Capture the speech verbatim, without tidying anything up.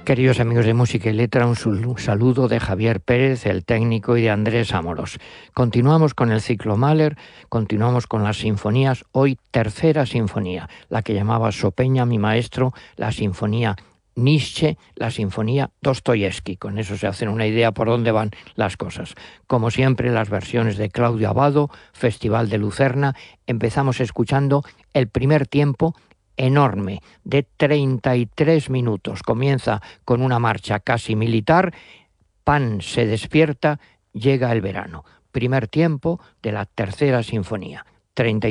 Queridos amigos de Música y Letra, un saludo de Javier Pérez, el técnico, y de Andrés Ámoros. Continuamos con el ciclo Mahler, continuamos con las sinfonías, hoy tercera sinfonía, la que llamaba Sopeña, mi maestro, la sinfonía Nietzsche, la sinfonía Dostoyevsky. Con eso se hacen una idea por dónde van las cosas. Como siempre, las versiones de Claudio Abbado, Festival de Lucerna. Empezamos escuchando el primer tiempo, enorme, de treinta y tres minutos. Comienza con una marcha casi militar. Pan se despierta, llega el verano. Primer tiempo de la tercera sinfonía. treinta